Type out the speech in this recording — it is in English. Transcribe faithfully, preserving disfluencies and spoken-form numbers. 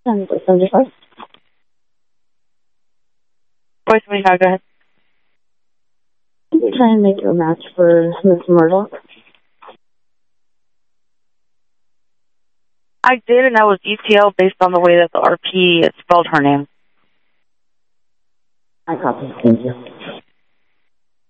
And seventy-five. Voice seventy-five, go ahead. Can you try and make a match for Miss Murdoch? I did, and that was E T L based on the way that the R P spelled her name. I copy. Thank you.